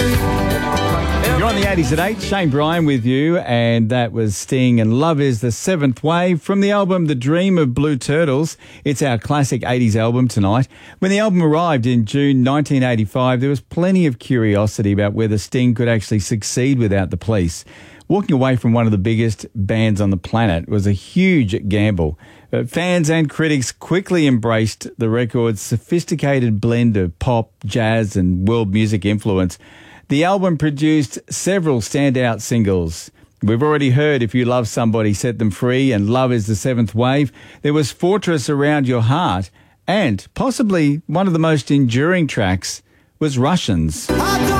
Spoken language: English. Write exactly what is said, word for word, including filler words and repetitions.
You're on the eighties at eight. Shane Bryan with you, and that was Sting and Love is the Seventh Wave from the album The Dream of Blue Turtles. It's our classic eighties album tonight. When the album arrived in June nineteen eighty-five, there was plenty of curiosity about whether Sting could actually succeed without the Police. Walking away from one of the biggest bands on the planet was a huge gamble. But fans and critics quickly embraced the record's sophisticated blend of pop, jazz and world music influence. The album produced several standout singles. We've already heard If You Love Somebody, Set Them Free and Love is the Seventh Wave. There was Fortress Around Your Heart, and possibly one of the most enduring tracks was Russians.